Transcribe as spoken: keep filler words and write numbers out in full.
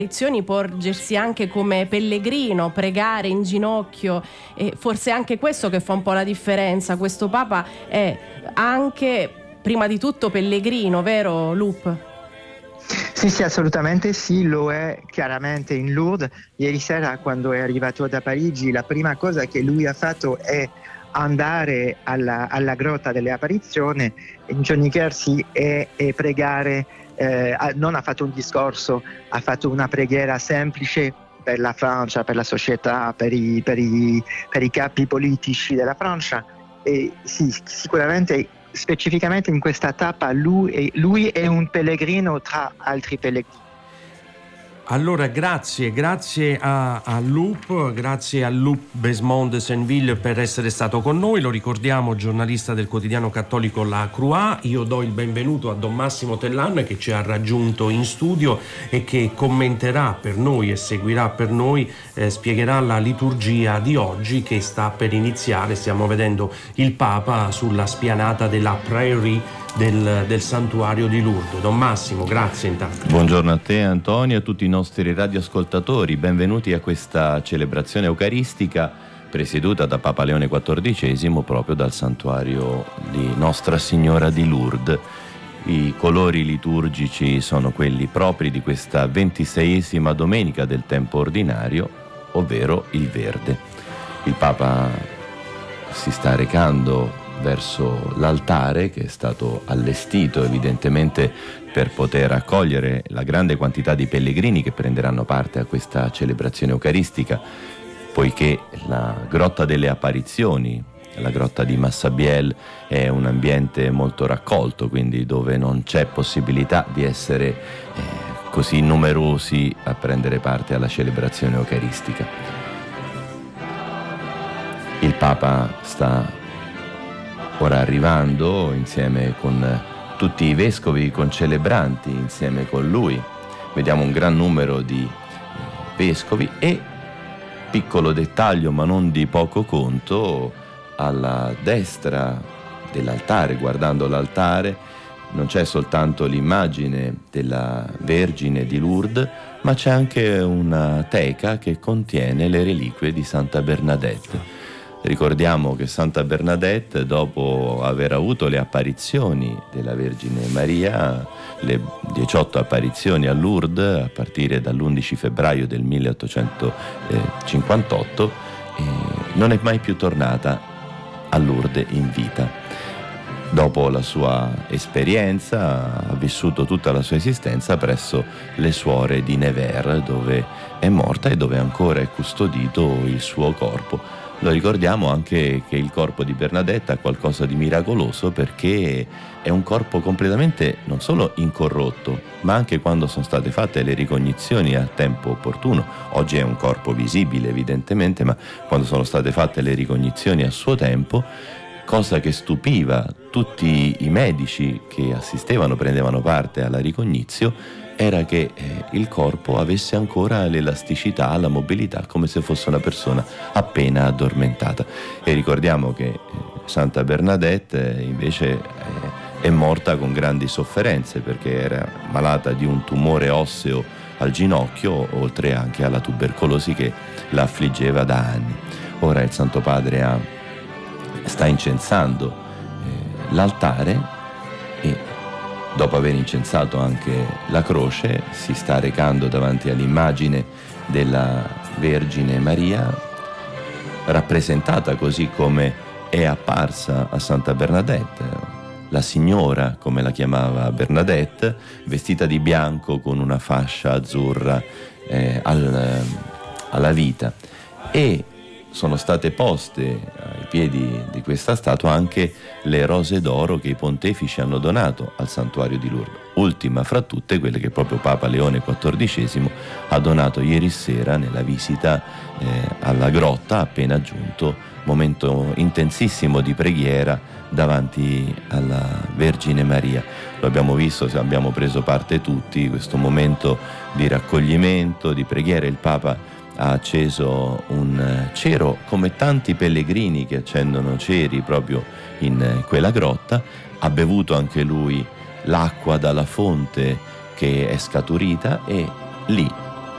porgersi anche come pellegrino, pregare in ginocchio, e forse anche questo che fa un po' la differenza. Questo Papa è anche prima di tutto pellegrino, vero Lup? Sì, sì, assolutamente sì, lo è chiaramente in Lourdes. Ieri sera, quando è arrivato da Parigi, la prima cosa che lui ha fatto è andare alla, alla grotta delle apparizioni, inginocchiarsi e, e pregare. Eh, non ha fatto un discorso, ha fatto una preghiera semplice per la Francia, per la società, per i, per i, per i capi politici della Francia. E sì, sicuramente, specificamente in questa tappa, lui è, lui è un pellegrino tra altri pellegrini. Allora grazie, grazie a, a Lup, grazie a Lup Besmond de Saint-Ville per essere stato con noi. Lo ricordiamo, giornalista del quotidiano cattolico La Croix. Io do il benvenuto a Don Massimo Tellan, che ci ha raggiunto in studio e che commenterà per noi e seguirà per noi, eh, spiegherà la liturgia di oggi che sta per iniziare. Stiamo vedendo il Papa sulla spianata della Prairie Del, del santuario di Lourdes. Don Massimo, grazie intanto. Buongiorno a te Antonio e a tutti i nostri radioascoltatori, benvenuti a questa celebrazione eucaristica presieduta da Papa Leone quattordicesimo proprio dal santuario di Nostra Signora di Lourdes. I colori liturgici sono quelli propri di questa ventiseiesima domenica del tempo ordinario, ovvero il verde. Il Papa si sta recando verso l'altare, che è stato allestito evidentemente per poter accogliere la grande quantità di pellegrini che prenderanno parte a questa celebrazione eucaristica, poiché la grotta delle apparizioni, la grotta di Massabielle, è un ambiente molto raccolto, quindi dove non c'è possibilità di essere eh, così numerosi a prendere parte alla celebrazione eucaristica. Il Papa sta ora arrivando insieme con tutti i vescovi concelebranti, insieme con lui. Vediamo un gran numero di vescovi e, piccolo dettaglio ma non di poco conto, alla destra dell'altare, guardando l'altare, non c'è soltanto l'immagine della Vergine di Lourdes, ma c'è anche una teca che contiene le reliquie di Santa Bernadette. Ricordiamo che Santa Bernadette, dopo aver avuto le apparizioni della Vergine Maria, le diciotto apparizioni a Lourdes a partire dall'undici febbraio del milleottocentocinquantotto, eh, non è mai più tornata a Lourdes in vita. Dopo la sua esperienza ha vissuto tutta la sua esistenza presso le suore di Nevers, dove è morta e dove ancora è custodito il suo corpo. Lo ricordiamo anche che il corpo di Bernadette ha qualcosa di miracoloso, perché è un corpo completamente non solo incorrotto, ma anche quando sono state fatte le ricognizioni a tempo opportuno. Oggi è un corpo visibile evidentemente, ma quando sono state fatte le ricognizioni a suo tempo, cosa che stupiva tutti i medici che assistevano, prendevano parte alla ricognizio, era che eh, il corpo avesse ancora l'elasticità, la mobilità, come se fosse una persona appena addormentata. E ricordiamo che eh, Santa Bernadette eh, invece eh, è morta con grandi sofferenze, perché era malata di un tumore osseo al ginocchio, oltre anche alla tubercolosi che la affliggeva da anni. Ora il Santo Padre ha, sta incensando eh, l'altare e, dopo aver incensato anche la croce, si sta recando davanti all'immagine della Vergine Maria, rappresentata così come è apparsa a Santa Bernadette, la signora, come la chiamava Bernadette, vestita di bianco con una fascia azzurra eh, al, alla vita. E sono state poste ai piedi di questa statua anche le rose d'oro che i pontefici hanno donato al santuario di Lourdes, ultima fra tutte quelle che proprio Papa Leone quattordicesimo ha donato ieri sera nella visita eh, alla grotta appena giunto, momento intensissimo di preghiera davanti alla Vergine Maria. Lo abbiamo visto, abbiamo preso parte tutti, questo momento di raccoglimento, di preghiera. Il Papa ha acceso un cero, come tanti pellegrini che accendono ceri proprio in quella grotta. Ha bevuto anche lui l'acqua dalla fonte che è scaturita e lì